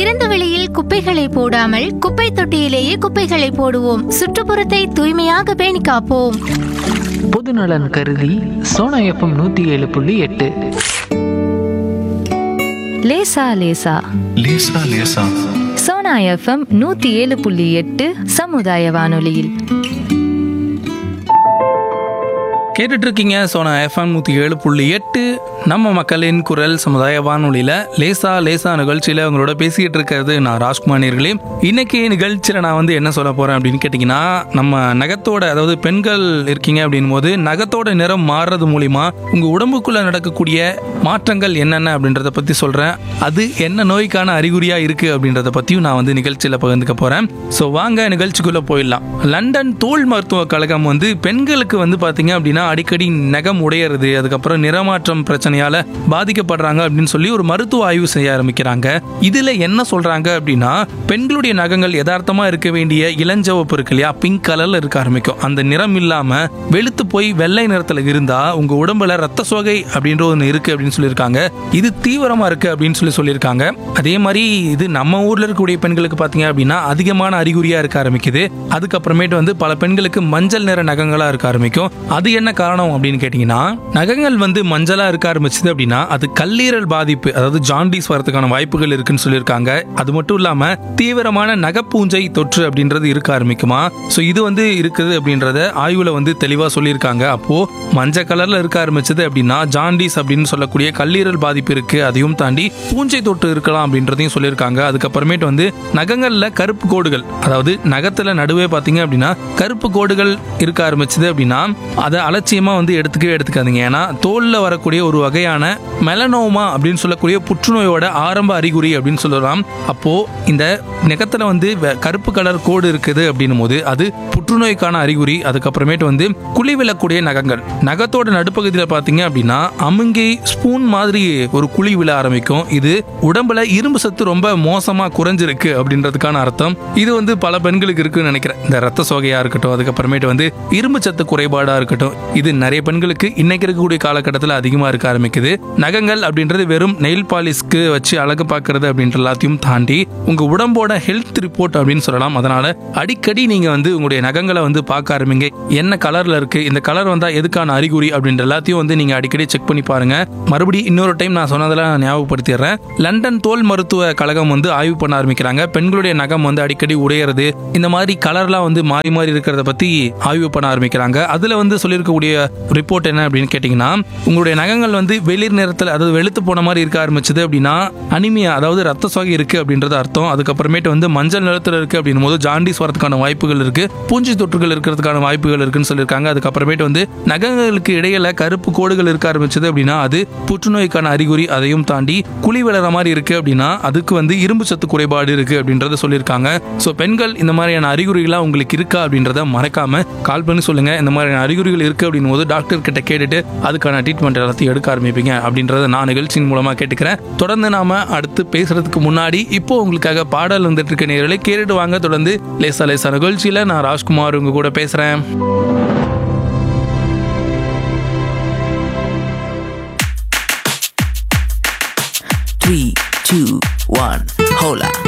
திறந்த வெளியில் குப்பைகளை போடாமல் குப்பை தொட்டியிலேயே குப்பைகளை போடுவோம். சுற்றுப்புறத்தை தூய்மையாக பேணி காப்போம். பொதுநலன் கருதி சோனா எஃப்எம் 107.8. லேசா லேசா லேசா லேசா சோனா எஃப்எம் 107.8 சமுதாய வானொலியில் கேட்டுட்டு இருக்கீங்க சோனா எஃப்எம் 107.8 நம்ம மக்களின் குரல் சமுதாய வானொலியில லேசா லேசா நிகழ்ச்சியில அவங்களோட பேசிக்கிட்டு இருக்கிறது நான் ராஜ்குமார் நேயர்களே. இன்னைக்கு நிகழ்ச்சியில நான் என்ன சொல்ல போறேன் அப்படின்னு கேட்டீங்கன்னா, நம்ம நகத்தோட, அதாவது பெண்கள் இருக்கீங்க அப்படின் போது நகத்தோட நிறம் மாறுறது மூலியமா உங்க உடம்புக்குள்ள நடக்கக்கூடிய மாற்றங்கள் என்னென்ன அப்படின்றத பத்தி சொல்றேன். அது என்ன நோய்க்கான அறிகுறியா இருக்கு அப்படின்றத பத்தியும் நான் நிகழ்ச்சியில பகிர்ந்துக்க போறேன். ஸோ வாங்க நிகழ்ச்சிக்குள்ள போயிடலாம். லண்டன் தோல் மருத்துவ கழகம் பெண்களுக்கு பாத்தீங்க அப்படின்னா அடிக்கடி நகம் உடையிறது, அதுக்கப்புறம் நிறமாற்றம் பிரச்சனையால பாதிக்கப்படுறாங்க அப்படின்னு சொல்லி ஒரு மருத்துவ ஆய்வு செய்ய ஆரம்பிக்கிறாங்க. இதுல என்ன சொல்றாங்க அப்படின்னா, பெண்களுடைய நகங்கள் யதார்த்தமா இருக்க வேண்டிய இளஞ்சவப்பு இருக்கு இல்லையா, பிங்க் கலர்ல இருக்க ஆரம்பிக்கும். அந்த நிறம் இல்லாம வெளுத்து போய் வெள்ளை நிறத்துல இருந்தா உங்க உடம்புல ரத்த சோகை அப்படின்ற ஒன்று இருக்கு அப்படின்னு சொல்லியிருக்காங்க. இது தீவிரமா இருக்கு அப்படின்னு சொல்லியிருக்காங்க. அதே மாதிரி இது நம்ம ஊர்ல இருக்கக்கூடிய பெண்களுக்கு பாத்தீங்க அப்படின்னா அதிகமான அறிகுறியா இருக்க ஆரம்பிக்குது. அதுக்கப்புறமேட்டு பல பெண்களுக்கு மஞ்சள் நிற நகங்களா இருக்க ஆரம்பிக்கும். அது என்ன காரணம் அப்படின்னு கேட்டீங்கன்னா, நகங்கள் மஞ்சளா இருக்க ஆரம்பிச்சது அப்படின்னா அது கல்லீரல் பாதிப்பு, அதாவது ஜாண்டிஸ் வரதுக்கான வாய்ப்புகள் இருக்குன்னு சொல்லியிருக்காங்க. அது மட்டும் இல்லாம தீவிரமான நகப்பூஞ்சை தொற்று அப்படின்றது இருக்க ஆரம்பிக்குமா. ஸோ இது இருக்குது அப்படின்றத ஆய்வுல தெளிவா சொல்லியிருக்காங்க. அப்போ மஞ்சள் கலர்ல இருக்க ஆரம்பிச்சது அப்படின்னா ஜாண்டிஸ் அப்படின்னு சொல்லக்கூடிய கல்லீரல் பாதிப்பு இருக்கு. அதையும் தாண்டி பூஞ்சை தொற்று இருக்கலாம் அப்படின்றதையும் சொல்லியிருக்காங்க. அதுக்கப்புறமேட்டு நகங்கள்ல கருப்பு கோடுகள், அதாவது நகத்துல நடுவே பாத்தீங்க அப்படின்னா கருப்பு கோடுகள் இருக்க ஆரம்பிச்சது அப்படின்னா அதை அலட்சியமா எடுத்துக்காதீங்க. ஏன்னா தோல்ல வரக்கூடிய ஒரு வகையான மெலனோமா அப்படின்னு சொல்லக்கூடிய புற்றுநோயோட ஆரம்ப அறிகுறி அப்படின்னு சொல்லலாம். அப்போ இந்த நகத்துல கருப்பு கலர் கோடு இருக்குது அப்படின்னும் போது அது புற்றுநோய்க்கான அறிகுறி. அதுக்கப்புறமேட்டு குழி விழக்கூடிய நகங்கள், நகத்தோட நடுப்பகுதியில் பாத்தீங்க அப்படின்னா அமுங்கி ஸ்பூன் மாதிரி ஒரு குழி விழ ஆரம்பிக்கும். இது உடம்புல இரும்பு சத்து ரொம்ப மோசமா குறைஞ்சிருக்கு அப்படின்றதுக்கான அர்த்தம். இது பல பெண்களுக்கு இருக்குன்னு நினைக்கிறேன். இந்த ரத்த சோகையா இருக்கட்டும், அதுக்கப்புறமேட்டு இரும்பு சத்து குறைபாடா இருக்கட்டும், இது நிறைய பெண்களுக்கு இன்னைக்கு இருக்கக்கூடிய காலகட்டத்தில் அதிகமா இருக்க ஆரம்பிக்குது. நகங்கள் அப்படின்றது வெறும் நெயில் பாலிஷ்க்கு வச்சு அழகு பார்க்கறது அப்படின்ற எல்லாத்தையும் தாண்டி உங்க உடம்போட ஹெல்த் ரிப்போர்ட் அப்படின்னு சொல்லலாம். அதனால அடிக்கடி நீங்க உங்களுடைய நகங்களை பார்க்க ஆரம்பிங்க. என்ன கலர்ல இருக்கு, இந்த கலர் வந்தா எதுக்கான அறிகுறி அப்படின்ற எல்லாத்தையும் நீங்க அடிக்கடி செக் பண்ணி பாருங்க. மறுபடியும் இன்னொரு டைம் நான் சொன்னதெல்லாம் ஞாபகப்படுத்திடுறேன். லண்டன் தோல் மருத்துவ கழகம் ஆய்வு பண்ண ஆரம்பிக்கிறாங்க. பெண்களுடைய நகம் அடிக்கடி உடையிறது, இந்த மாதிரி கலர்லாம் மாறி மாறி இருக்கிறத பத்தி ஆய்வு பண்ண ஆரம்பிக்கிறாங்க. அதுல சொல்லியிருக்கக்கூடிய ரிப்போர்ட் என்ன அப்படின்னு கேட்டீங்கன்னா, உங்களுடைய நகங்கள் வெளிர் நிறத்தில், அதாவது வெளுத்து போன மாதிரி இருக்க ஆரம்பிச்சது அப்படின்னா அனிமியா, அதாவது ரத்த சோகை இருக்கு அப்படின்றது அர்த்தம். அதுக்கப்புறமேட்டு மஞ்சள் நிறத்தில் இருக்கு அப்படின்னும் போது ஜாண்டிஸ் வரதுக்கான வாய்ப்புகள் இருக்கு, பூஞ்சி தொற்றுகள் இருக்கிறதுக்கான வாய்ப்புகள் இருக்குன்னு சொல்லியிருக்காங்க. அதுக்கப்புறமேட்டு நகங்களுக்கு இடையில கருப்பு கோடுகள் இருக்க ஆரம்பிச்சது அப்படின்னா அது புற்றுநோய்க்கான அறிகுறி. அதையும் தாண்டி குழி விழற மாதிரி இருக்கு அப்படின்னா அதுக்கு இரும்பு சத்து குறைபாடு இருக்கு அப்படின்றத சொல்லியிருக்காங்க. ஸோ பெண்கள் இந்த மாதிரியான அறிகுறிகளா உங்களுக்கு இருக்கா அப்படின்றத மறக்காம கால் பண்ணி சொல்லுங்க. இந்த மாதிரியான அறிகுறிகள் இருக்கு அப்படின் போது டாக்டர் கிட்ட கேட்டுட்டு அதுக்கான ட்ரீட்மெண்ட் எல்லாத்தையும் எடுக்க ஆரம்பிப்பீங்க அப்படின்றத நான் நிகழ்ச்சியின் மூலமா கேட்டுக்கிறேன். தொடர்ந்து நாம அடுத்து பேசுறதுக்கு முன்னாடி இப்போ உங்களுக்காக பாடல் வந்துட்டு இருக்க நேயர்களை கேட்டுட்டு வாங்க. தொடர்ந்து லேசா லேசா நிகழ்ச்சியில நான் ராஜ்குமார் உங்க கூட பேசுறேன். 3, 2, 1, hola.